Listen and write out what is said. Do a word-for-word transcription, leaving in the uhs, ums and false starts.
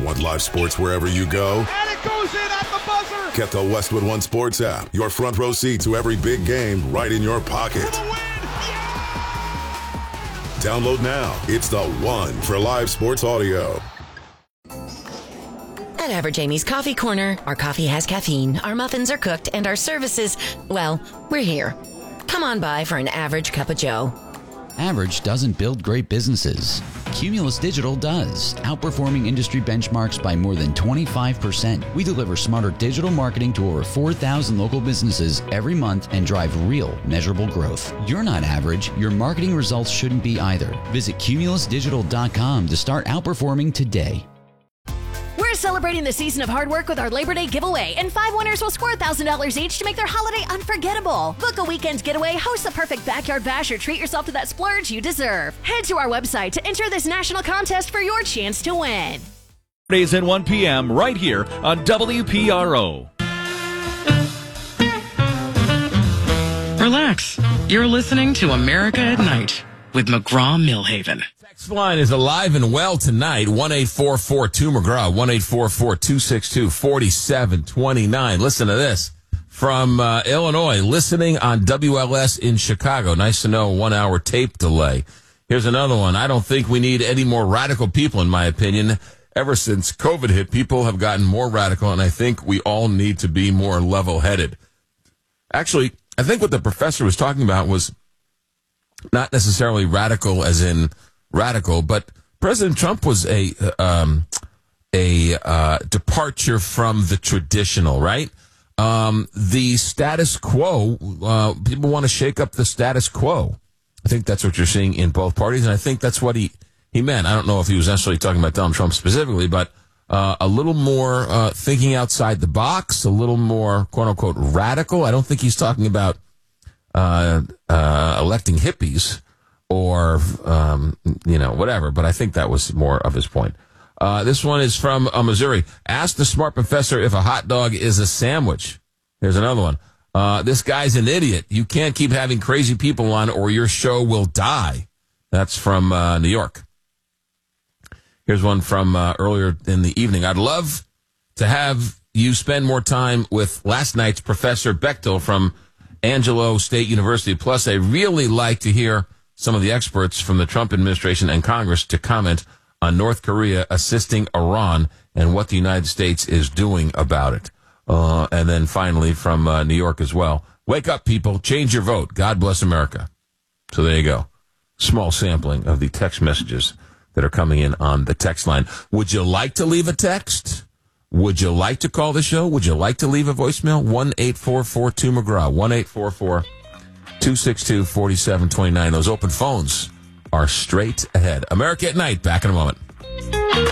Want live sports wherever you go? And it goes in at the buzzer! Get the Westwood One Sports app. Your front row seat to every big game right in your pocket. For the win! Download now. It's the one for live sports audio. At Average Amy's Coffee Corner, our coffee has caffeine, our muffins are cooked, and our services, well, we're here. Come on by for an average cup of joe. Average doesn't build great businesses. Cumulus Digital does, outperforming industry benchmarks by more than twenty-five percent. We deliver smarter digital marketing to over four thousand local businesses every month and drive real, measurable growth. You're not average. Your marketing results shouldn't be either. Visit cumulus digital dot com to start outperforming today. We're celebrating the season of hard work with our Labor Day giveaway, and five winners will score one thousand dollars each to make their holiday unforgettable. Book a weekend getaway, host the perfect backyard bash, or treat yourself to that splurge you deserve. Head to our website to enter this national contest for your chance to win. Saturdays at one p.m. right here on W P R O. Relax. You're listening to America at Night with McGraw-Millhaven. Text line is alive and well tonight. one eight four four two McGraw, one eight four four two six two four seven two nine. Listen to this. From uh, Illinois, listening on W L S in Chicago. Nice to know, one-hour tape delay. Here's another one. I don't think we need any more radical people, in my opinion. Ever since COVID hit, people have gotten more radical, and I think we all need to be more level-headed. Actually, I think what the professor was talking about was not necessarily radical as in radical, but President Trump was a um, a uh, departure from the traditional, right? Um, the status quo, uh, people want to shake up the status quo. I think that's what you're seeing in both parties, and I think that's what he, he meant. I don't know if he was necessarily talking about Donald Trump specifically, but uh, a little more uh, thinking outside the box, a little more, quote-unquote, radical. I don't think he's talking about uh, uh, electing hippies or, um, you know, whatever, but I think that was more of his point. Uh, this one is from uh, Missouri. Ask the smart professor if a hot dog is a sandwich. Here's another one. Uh, this guy's an idiot. You can't keep having crazy people on or your show will die. That's from uh, New York. Here's one from uh, earlier in the evening. I'd love to have you spend more time with last night's Professor Bechtel from Angelo State University. Plus, I really like to hear some of the experts from the Trump administration and Congress to comment on North Korea assisting Iran and what the United States is doing about it. Uh, and then finally from uh, New York as well. Wake up, people. Change your vote. God bless America. So there you go. Small sampling of the text messages that are coming in on the text line. Would you like to leave a text? Would you like to call the show? Would you like to leave a voicemail? one eight four four two McGraw. one eight four four two six two four seven two nine. Those open phones are straight ahead. America at Night. Back in a moment.